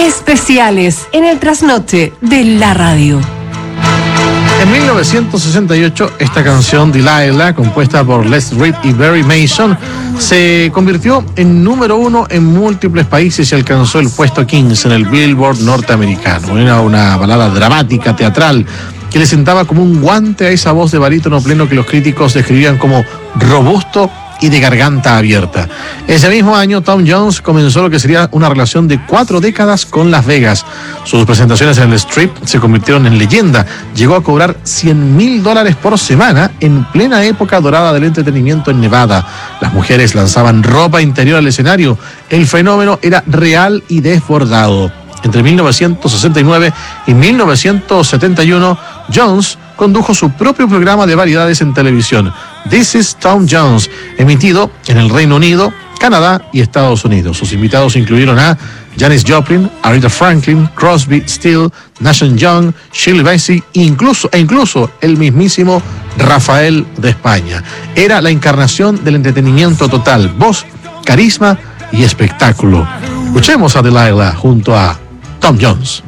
Especiales en el trasnoche de la radio. En 1968, esta canción Delilah, compuesta por Les Reed y Barry Mason, se convirtió en número 1 en múltiples países y alcanzó el puesto 15 en el Billboard norteamericano. Era una balada dramática, teatral, que le sentaba como un guante a esa voz de barítono pleno que los críticos describían como robusto y de garganta abierta. Ese mismo año, Tom Jones comenzó lo que sería una relación de 4 décadas con Las Vegas. Sus presentaciones en el Strip se convirtieron en leyenda. Llegó a cobrar $100,000 por semana en plena época dorada del entretenimiento en Nevada. Las mujeres lanzaban ropa interior al escenario. El fenómeno era real y desbordado. Entre 1969 y 1971, Jones condujo su propio programa de variedades en televisión, This is Tom Jones, emitido en el Reino Unido, Canadá y Estados Unidos. Sus invitados incluyeron a Janis Joplin, Aretha Franklin, Crosby, Stills, Nash & Young, Shirley Bassey e incluso el mismísimo Rafael de España. Era la encarnación del entretenimiento total, voz, carisma y espectáculo. Escuchemos a Delilah junto a Tom Jones.